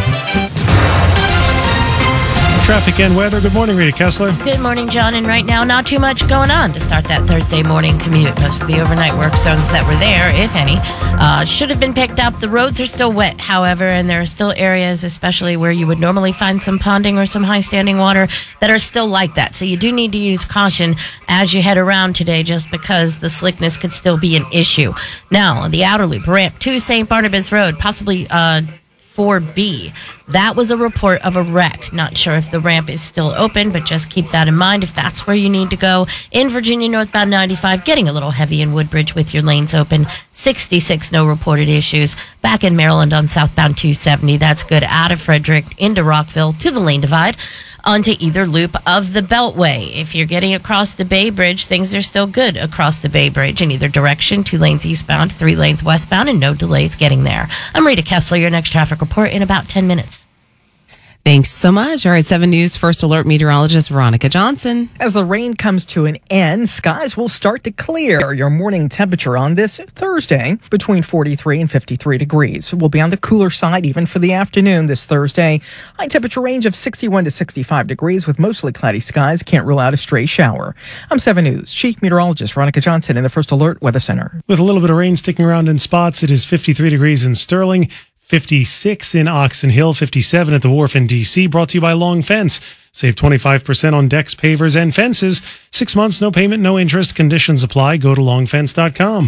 Traffic and weather. Good morning, Rita Kessler. Good morning, John. And right now, not too much going on to start that Thursday morning commute. Most of the overnight work zones that were there, if any, uh, should have been picked up. The roads are still wet, however, and there are still areas, especially where you would normally find some ponding or some high standing water, that are still like that. So you do need to use caution as you head around today, just because the slickness could still be an issue. Now, the outer loop, ramp to Saint Barnabas Road, possibly uh, four B. That was a report of a wreck. Not sure if the ramp is still open, but just keep that in mind if that's where you need to go. In Virginia, northbound ninety-five, getting a little heavy in Woodbridge with your lanes open. sixty-six, no reported issues. Back in Maryland on southbound two seventy, that's good. Out of Frederick into Rockville to the lane divide onto either loop of the Beltway. If you're getting across the Bay Bridge, things are still good across the Bay Bridge in either direction. Two lanes eastbound, three lanes westbound, and no delays getting there. I'm Rita Kessler, your next traffic report in about ten minutes. Thanks so much. All right, seven News First Alert meteorologist Veronica Johnson. As the rain comes to an end, skies will start to clear. Your morning temperature on this Thursday between forty-three and fifty-three degrees. We'll be on the cooler side even for the afternoon this Thursday. High temperature range of sixty-one to sixty-five degrees with mostly cloudy skies. Can't rule out a stray shower. I'm seven News Chief Meteorologist Veronica Johnson in the First Alert Weather Center. With a little bit of rain sticking around in spots, it is fifty-three degrees in Sterling, fifty-six in Oxon Hill, fifty-seven at the Wharf in D C. Brought to you by Long Fence. Save twenty-five percent on decks, pavers, and fences. Six months, no payment, no interest. Conditions apply. Go to long fence dot com.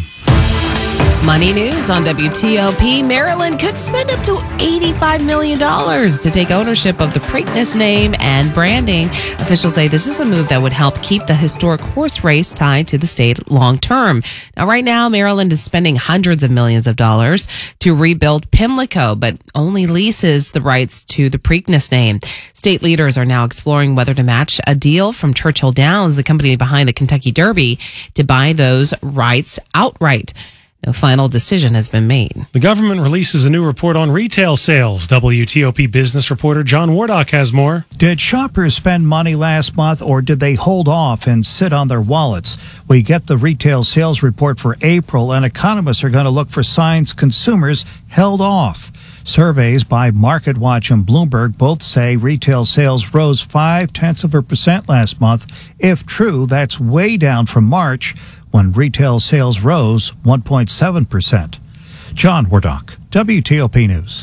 Money news on W T O P. Maryland could spend up to eighty-five million dollars to take ownership of the Preakness name and branding. Officials say this is a move that would help keep the historic horse race tied to the state long term. Now, right now, Maryland is spending hundreds of millions of dollars to rebuild Pimlico, but only leases the rights to the Preakness name. State leaders are now exploring whether to match a deal from Churchill Downs, the company behind the Kentucky Derby, to buy those rights outright. No final decision has been made. The government releases a new report on retail sales. W T O P business reporter John Wardock has more. Did shoppers spend money last month, or did they hold off and sit on their wallets? We get the retail sales report for April, and economists are going to look for signs consumers held off. Surveys by MarketWatch and Bloomberg both say retail sales rose five-tenths of a percent last month. If true, that's way down from March, when retail sales rose one point seven percent. John Wardock, W T O P News.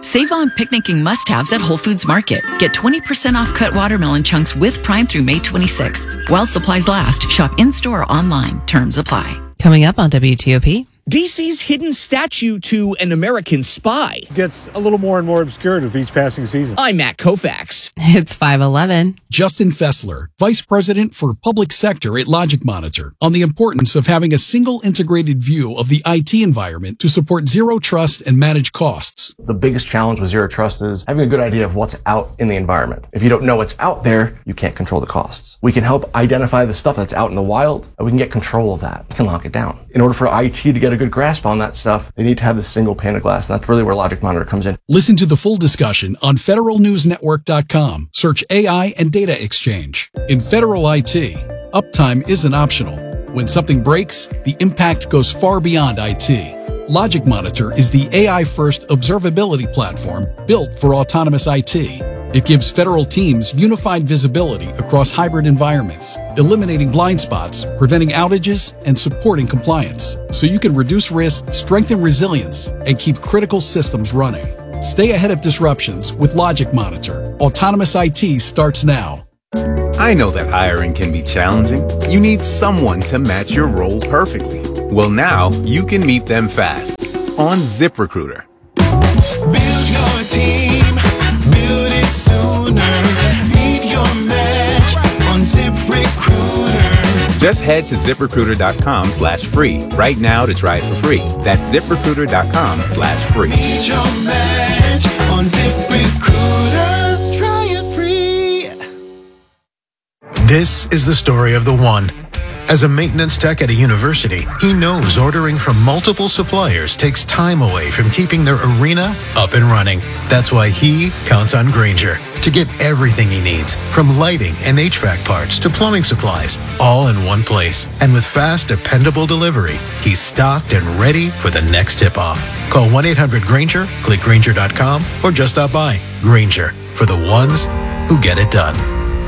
Save on picnicking must-haves at Whole Foods Market. Get twenty percent off cut watermelon chunks with Prime through May twenty-sixth. While supplies last, shop in-store or online. Terms apply. Coming up on W T O P. D C's hidden statue to an American spy gets a little more and more obscured with each passing season. I'm Matt Koufax. It's five eleven. Justin Fessler, Vice President for Public Sector at Logic Monitor, on the importance of having a single integrated view of the I T environment to support zero trust and manage costs. The biggest challenge with zero trust is having a good idea of what's out in the environment. If you don't know what's out there, you can't control the costs. We can help identify the stuff that's out in the wild, and we can get control of that. We can lock it down. In order for I T to get a good grasp on that stuff, they need to have this single pane of glass. And that's really where Logic Monitor comes in. Listen to the full discussion on federal news network dot com. Search A I and data exchange. In federal I T, uptime isn't optional. When something breaks, the impact goes far beyond I T. Logic Monitor is the A I-first observability platform built for autonomous I T. It gives federal teams unified visibility across hybrid environments, eliminating blind spots, preventing outages, and supporting compliance, so you can reduce risk, strengthen resilience, and keep critical systems running. Stay ahead of disruptions with Logic Monitor. Autonomous I T starts now. I know that hiring can be challenging. You need someone to match your role perfectly. Well, now you can meet them fast on ZipRecruiter. Build your team, build it sooner. Meet your match on ZipRecruiter. Just head to ZipRecruiter.com slash free right now to try it for free. That's ZipRecruiter.com slash free. Meet your match on ZipRecruiter. Try it free. This is the story of the one. As a maintenance tech at a university, he knows ordering from multiple suppliers takes time away from keeping their arena up and running. That's why he counts on Grainger to get everything he needs, from lighting and H V A C parts to plumbing supplies, all in one place. And with fast, dependable delivery, he's stocked and ready for the next tip-off. Call one eight hundred Grainger, click Grainger dot com, or just stop by. Grainger, for the ones who get it done.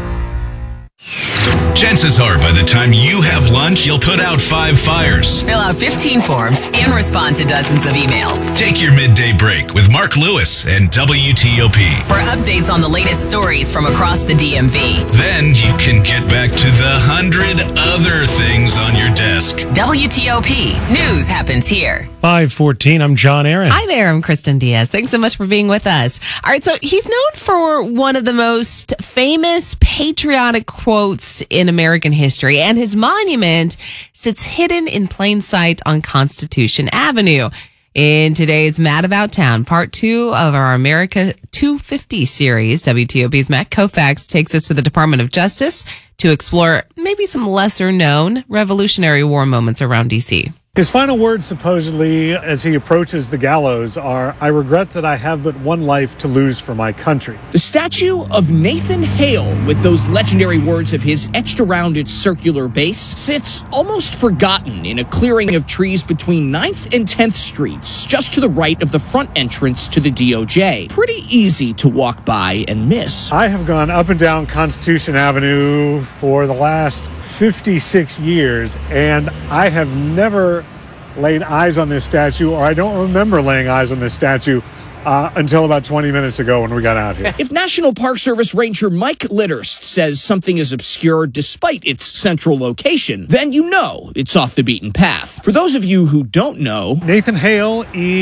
Chances are by the time you have lunch, you'll put out five fires. Fill out fifteen forms and respond to dozens of emails. Take your midday break with Mark Lewis and W T O P. For updates on the latest stories from across the D M V. Then you can get back to the hundred other things on your desk. W T O P. News happens here. five fourteen, I'm John Aaron. Hi there, I'm Kristen Diaz. Thanks so much for being with us. All right, so he's known for one of the most famous patriotic quotes in American history, and his monument sits hidden in plain sight on Constitution Avenue. In today's Mad About Town, part two of our America two fifty series, W T O P's Matt Koufax takes us to the Department of Justice to explore maybe some lesser-known Revolutionary War moments around D C. His final words, supposedly, as he approaches the gallows are, "I regret that I have but one life to lose for my country." The statue of Nathan Hale, with those legendary words of his etched around its circular base, sits almost forgotten in a clearing of trees between ninth and tenth Streets, just to the right of the front entrance to the D O J. Pretty easy to walk by and miss. I have gone up and down Constitution Avenue for the last fifty-six years, and I have never laid eyes on this statue, or I don't remember laying eyes on this statue uh, until about twenty minutes ago when we got out here. If National Park Service Ranger Mike Litterst says something is obscure despite its central location, then you know it's off the beaten path. For those of you who don't know, Nathan Hale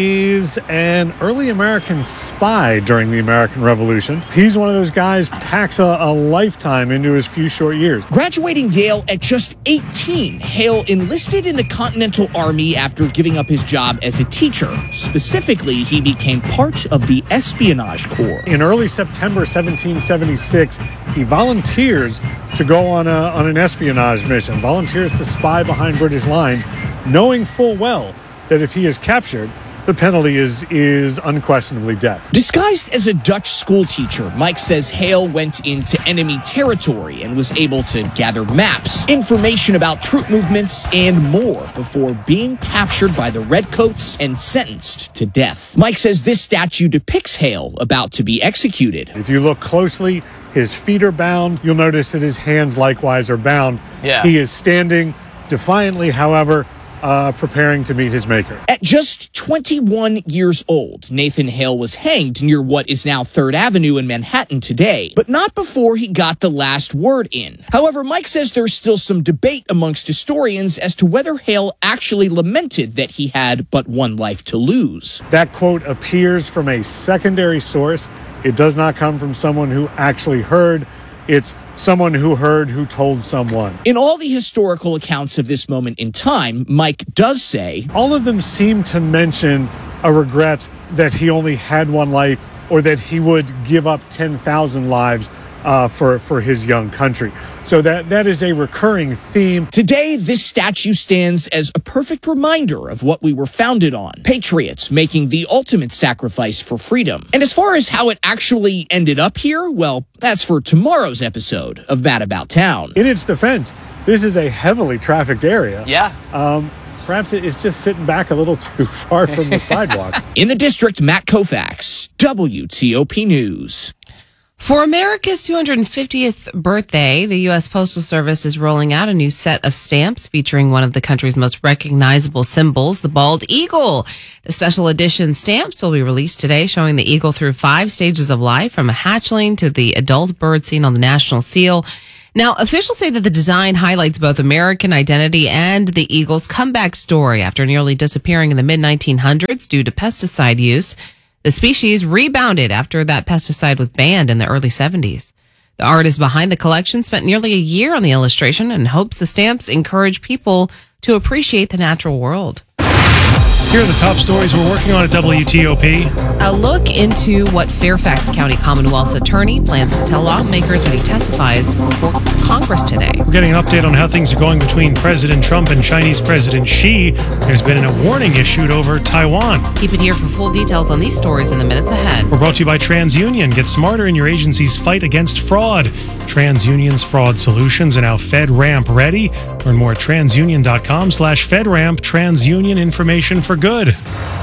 is an early American spy during the American Revolution. He's one of those guys packs a, a lifetime into his few short years. Graduating Yale at just eighteen, Hale enlisted in the Continental Army after giving up his job as a teacher. Specifically, he became part of the Espionage Corps. In early September seventeen seventy-six, he volunteers to go on, a, on an espionage mission, volunteers to spy behind British lines, knowing full well that if he is captured, the penalty is is unquestionably death. Disguised as a Dutch schoolteacher, Mike says Hale went into enemy territory and was able to gather maps, information about troop movements, and more before being captured by the Redcoats and sentenced to death. Mike says this statue depicts Hale about to be executed. If you look closely, his feet are bound. You'll notice that his hands likewise are bound. Yeah. He is standing defiantly, however, uh, preparing to meet his maker. At just twenty-one years old, Nathan Hale was hanged near what is now third Avenue in Manhattan today, but not before he got the last word in. However, Mike says there's still some debate amongst historians as to whether Hale actually lamented that he had but one life to lose. That quote appears from a secondary source. It does not come from someone who actually heard. It's someone who heard who told someone. In all the historical accounts of this moment in time, Mike does say, all of them seem to mention a regret that he only had one life or that he would give up ten thousand lives uh, for, for his young country. So that, that is a recurring theme. Today, this statue stands as a perfect reminder of what we were founded on. Patriots making the ultimate sacrifice for freedom. And as far as how it actually ended up here, well, that's for tomorrow's episode of Mad About Town. In its defense, this is a heavily trafficked area. Yeah. Um, perhaps it's just sitting back a little too far from the sidewalk. In the district, Matt Koufax, W T O P News. For America's two hundred fiftieth birthday, the U S Postal Service is rolling out a new set of stamps featuring one of the country's most recognizable symbols, the bald eagle. The special edition stamps will be released today, showing the eagle through five stages of life, from a hatchling to the adult bird seen on the national seal. Now, officials say that the design highlights both American identity and the eagle's comeback story after nearly disappearing in the mid nineteen hundreds due to pesticide use. The species rebounded after that pesticide was banned in the early seventies. The artist behind the collection spent nearly a year on the illustration and hopes the stamps encourage people to appreciate the natural world. Here are the top stories we're working on at W T O P. A look into what Fairfax County Commonwealth's attorney plans to tell lawmakers when he testifies before Congress today. We're getting an update on how things are going between President Trump and Chinese President Xi. There's been a warning issued over Taiwan. Keep it here for full details on these stories in the minutes ahead. We're brought to you by TransUnion. Get smarter in your agency's fight against fraud. TransUnion's fraud solutions are now FedRAMP ready. Learn more at transunion.com slash FedRAMP. TransUnion, information for good.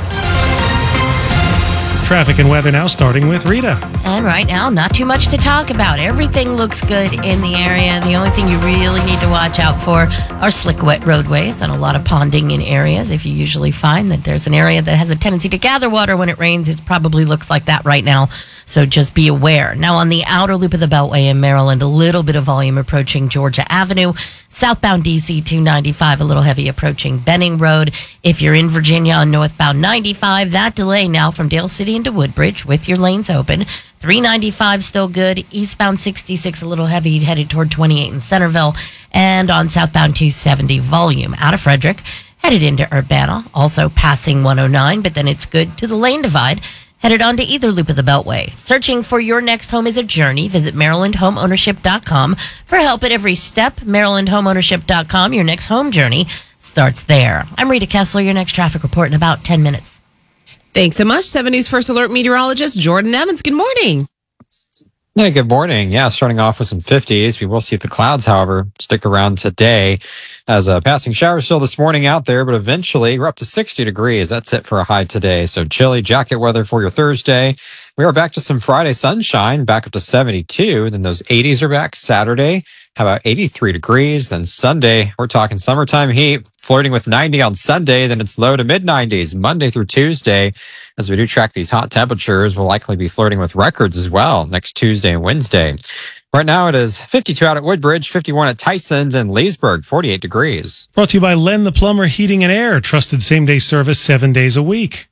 Traffic and weather now, starting with Rita. And right now, not too much to talk about. Everything looks good in the area. The only thing you really need to watch out for are slick, wet roadways and a lot of ponding in areas. If you usually find that there's an area that has a tendency to gather water when it rains, it probably looks like that right now. So just be aware. Now, on the outer loop of the Beltway in Maryland, a little bit of volume approaching Georgia Avenue. Southbound D C two ninety-five, a little heavy approaching Benning Road. If you're in Virginia on northbound ninety-five, that delay now from Dale City into Woodbridge with your lanes open. three ninety-five still good. Eastbound sixty-six a little heavy headed toward twenty-eight in Centerville. And on southbound two seventy, volume out of Frederick headed into Urbana. Also passing one oh nine, but then it's good to the lane divide. Headed on to either loop of the Beltway. Searching for your next home is a journey. Visit Maryland Home Ownership dot com for help at every step. Maryland Home Ownership dot com, your next home journey starts there. I'm Rita Kessler, your next traffic report in about ten minutes. Thanks so much. seven News First Alert meteorologist Jordan Evans. Good morning. Hey, good morning. Yeah, starting off with some fifties. We will see the clouds, however, stick around today as a passing shower still this morning out there, but eventually we're up to sixty degrees. That's it for a high today. So chilly jacket weather for your Thursday. We are back to some Friday sunshine, back up to seventy-two. Then those eighties are back Saturday. How about eighty-three degrees? Then Sunday, we're talking summertime heat, flirting with ninety on Sunday. Then it's low to mid nineties Monday through Tuesday. As we do track these hot temperatures, we'll likely be flirting with records as well next Tuesday and Wednesday. Right now it is fifty-two out at Woodbridge, fifty-one at Tyson's, and Leesburg, forty-eight degrees. Brought to you by Len the Plumber Heating and Air. Trusted same-day service seven days a week.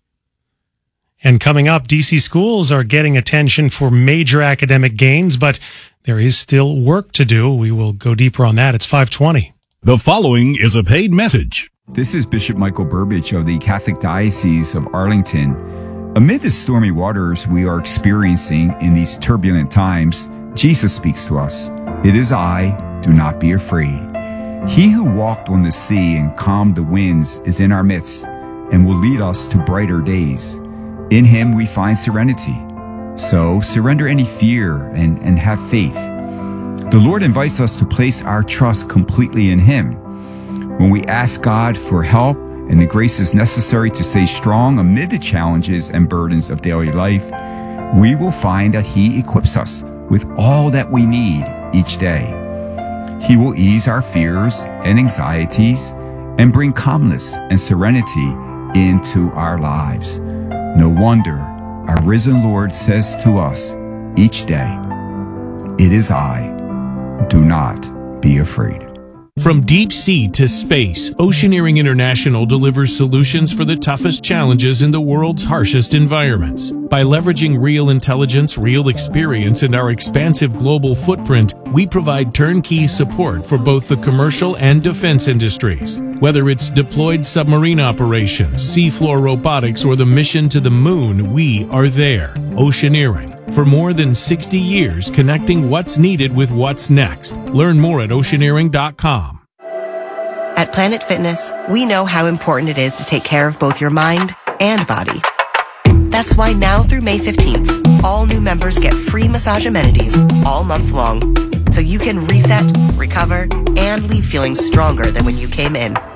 And coming up, D C schools are getting attention for major academic gains, but there is still work to do. We will go deeper on that. It's five twenty. The following is a paid message. This is Bishop Michael Burbidge of the Catholic Diocese of Arlington. Amid the stormy waters we are experiencing in these turbulent times, Jesus speaks to us. It is I, do not be afraid. He who walked on the sea and calmed the winds is in our midst and will lead us to brighter days. In him we find serenity. So surrender any fear and, and have faith. The Lord invites us to place our trust completely in him. When we ask God for help and the graces necessary to stay strong amid the challenges and burdens of daily life, we will find that he equips us with all that we need each day. He will ease our fears and anxieties and bring calmness and serenity into our lives. No wonder our risen Lord says to us each day, "It is I. Do not be afraid." From deep sea to space, Oceaneering International delivers solutions for the toughest challenges in the world's harshest environments. By leveraging real intelligence, real experience, and our expansive global footprint, we provide turnkey support for both the commercial and defense industries. Whether it's deployed submarine operations, seafloor robotics, or the mission to the moon, we are there. Oceaneering. For more than sixty years, connecting what's needed with what's next. Learn more at oceaneering dot com. At Planet Fitness, we know how important it is to take care of both your mind and body. That's why now through May fifteenth, all new members get free massage amenities all month long, so you can reset, recover, and leave feeling stronger than when you came in.